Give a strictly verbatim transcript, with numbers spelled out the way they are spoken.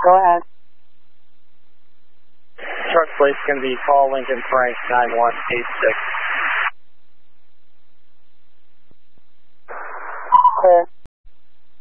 Go ahead. Truck plate's going to be Paul Lincoln Frank nine one eight six. Clear.